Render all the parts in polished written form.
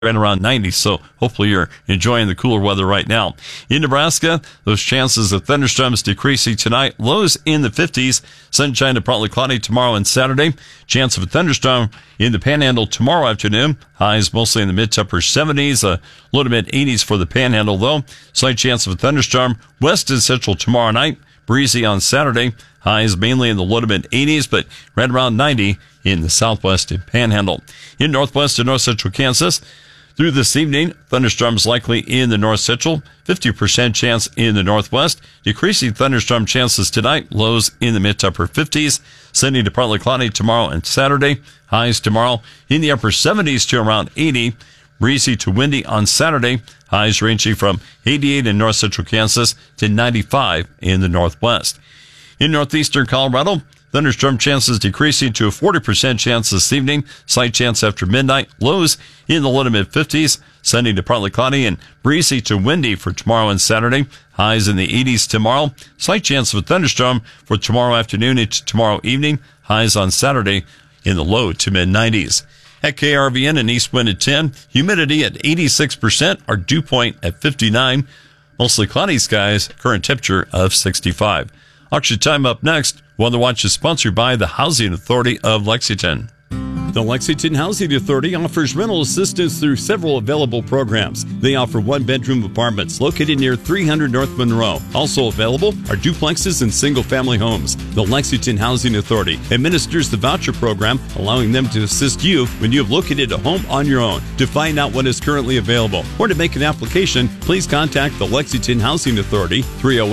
right around 90, so hopefully you're enjoying the cooler weather right now. In Nebraska, those chances of thunderstorms decreasing tonight. Lows in the 50s. Sunshine to partly cloudy tomorrow and Saturday. Chance of a thunderstorm in the Panhandle tomorrow afternoon. Highs mostly in the mid to upper 70s. Low to mid 80s for the Panhandle, though. Slight chance of a thunderstorm west and central tomorrow night. Breezy on Saturday. Highs mainly in the low to mid 80s, but right around 90 in the southwest and Panhandle. In northwest and north central Kansas, through this evening, thunderstorms likely in the north central, 50% chance in the northwest, decreasing thunderstorm chances tonight, lows in the mid to upper 50s, sunny to partly cloudy tomorrow and Saturday, highs tomorrow in the upper 70s to around 80, breezy to windy on Saturday, highs ranging from 88 in north central Kansas to 95 in the northwest. In northeastern Colorado, thunderstorm chances decreasing to a 40% chance this evening. Slight chance after midnight. Lows in the low to mid 50s. Sunny to partly cloudy and breezy to windy for tomorrow and Saturday. Highs in the 80s tomorrow. Slight chance of a thunderstorm for tomorrow afternoon into tomorrow evening. Highs on Saturday in the low to mid 90s. At KRVN, an east wind at 10. Humidity at 86%. Our dew point at 59. Mostly cloudy skies. Current temperature of 65. Auction time up next. Weather Watch is sponsored by the Housing Authority of Lexington. The Lexington Housing Authority offers rental assistance through several available programs. They offer one-bedroom apartments located near 300 North Monroe. Also available are duplexes and single-family homes. The Lexington Housing Authority administers the voucher program, allowing them to assist you when you have located a home on your own. To find out what is currently available or to make an application, please contact the Lexington Housing Authority,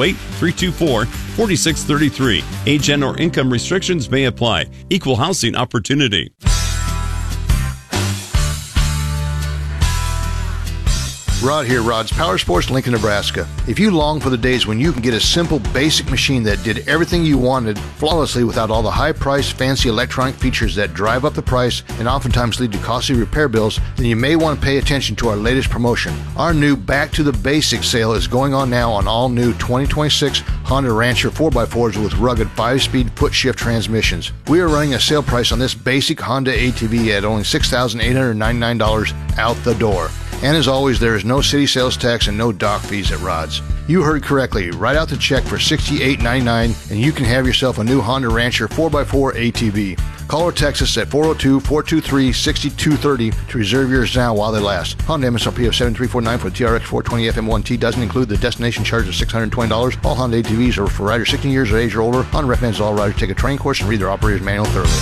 308-324-4633. Age and or income restrictions may apply. Equal housing opportunity. Rod here, Rod's Power Sports, Lincoln, Nebraska. If you long for the days when you can get a simple, basic machine that did everything you wanted flawlessly without all the high-priced, fancy electronic features that drive up the price and oftentimes lead to costly repair bills, then you may want to pay attention to our latest promotion. Our new Back to the Basics sale is going on now on all new 2026 Honda Rancher 4x4s with rugged 5-speed foot-shift transmissions. We are running a sale price on this basic Honda ATV at only $6,899 out the door. And as always, there is no city sales tax and no dock fees at Rod's. You heard correctly. Write out the check for $68.99 and you can have yourself a new Honda Rancher 4x4 ATV. Call or text us at 402-423-6230 to reserve yours now while they last. Honda MSRP of $7,349 for the TRX 420 FM1T doesn't include the destination charge of $620. All Honda ATVs are for riders 16 years of age or older. Honda recommends all riders take a training course and read their operator's manual thoroughly.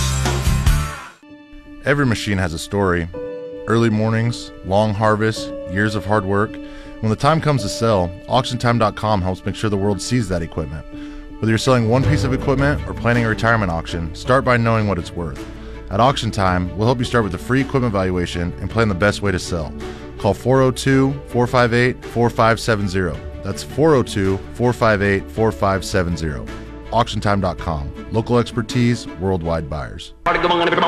Every machine has a story. Early mornings, long harvests, years of hard work. When the time comes to sell, AuctionTime.com helps make sure the world sees that equipment. Whether you're selling one piece of equipment or planning a retirement auction, start by knowing what it's worth. At Auction Time, we'll help you start with a free equipment valuation and plan the best way to sell. Call 402-458-4570. That's 402-458-4570. AuctionTime.com. Local expertise, worldwide buyers. And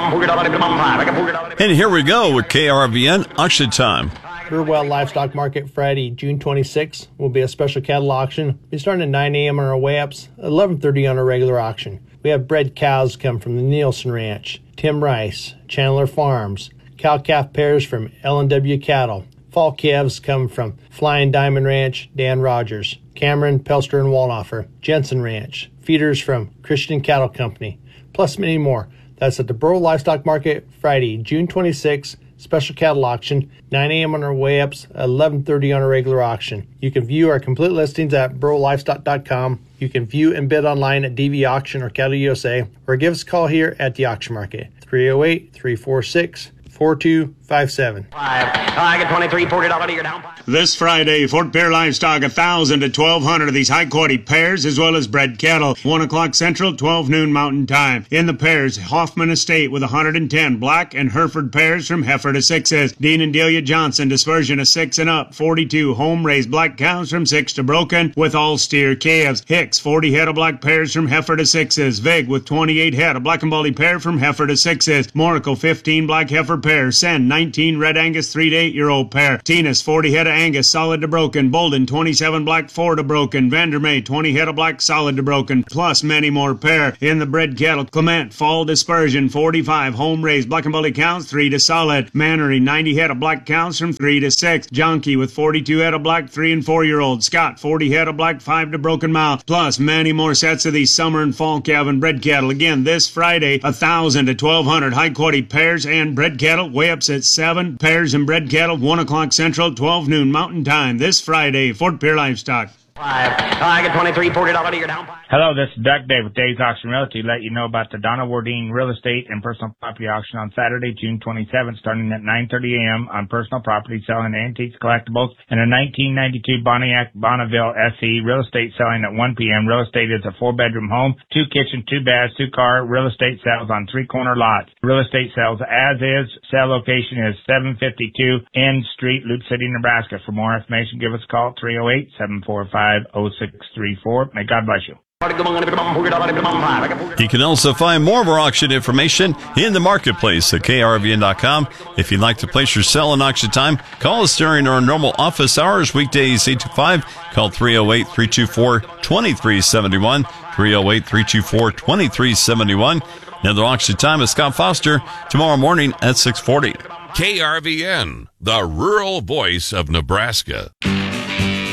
here we go with KRVN Auction Time. Burwell Livestock Market Friday, June 26th will be a special cattle auction. We're starting at 9 a.m. on our way-ups, 11:30 on our regular auction. We have bred cows come from the Nielsen Ranch, Tim Rice, Chandler Farms, cow-calf pairs from L&W Cattle. Fall calves come from Flying Diamond Ranch, Dan Rogers, Cameron, Pelster, and Walnoffer, Jensen Ranch, feeders from Christian Cattle Company, plus many more. That's at the Burwell Livestock Market Friday, June 26th, special cattle auction, 9 a.m. on our way-ups, 11:30 on our regular auction. You can view our complete listings at burwelllivestock.com. You can view and bid online at DV Auction or Cattle USA, or give us a call here at the auction market, 308-346-4257. I get 23, $40 you're down. This Friday, Fort Pierre Livestock, 1,000 to 1,200 of these high-quality pairs, as well as bred cattle. 1 o'clock Central, 12 noon Mountain Time. In the pairs, Hoffman Estate with 110 black and Hereford pairs from heifer to 6s. Dean and Delia Johnson, dispersion of 6 and up. 42 home-raised black cows from 6 to broken with all steer calves. Hicks, 40 head of black pairs from heifer to 6s. Vig with 28 head of black and baldy pair from heifer to 6s. Moracle, 15 black heifer pairs. Sen, 19 Red Angus 3 to 8 year old pair. Tenus 40 head of Angus solid to broken. Bolden 27 black 4 to broken. Vandermeer 20 head of black solid to broken, plus many more pair. In the bred cattle, Clement fall dispersion 45 home raised black and bully counts 3 to solid. Mannery 90 head of black counts from 3 to 6. Junkie with 42 head of black 3 and 4 year old. Scott 40 head of black 5 to broken mouth, plus many more sets of these summer and fall calving bred cattle. Again, this Friday, 1,000 to 1,200 high quality pairs and bred cattle. Weigh ups at 7 pairs and bred cattle, 1 o'clock Central, 12 noon Mountain Time. This Friday, Fort Pierre Livestock. I get $23, $40 to your down. Hello, this is Doug Day with Dave's Auction Realty. Let you know about the Donna Wardine Real Estate and Personal Property Auction on Saturday, June 27th, starting at 9:30 a.m. on personal property, selling antiques, collectibles, and a 1992 Pontiac Bonneville SE. Real estate selling at 1 p.m. Real estate is a 4-bedroom home, 2 kitchen, 2 baths, 2-car. Real estate sales on 3-corner lots. Real estate sales as is. Sale location is 752 N Street, Loop City, Nebraska. For more information, give us a call at 308-745-0634. May God bless you. You can also find more of our auction information in the marketplace at krvn.com. If you'd like to place your sale in auction time, call us during our normal office hours, weekdays 8 to 5. Call 308-324-2371, 308-324-2371. Another auction time is Scott Foster tomorrow morning at 6:40. KRVN, the rural voice of Nebraska.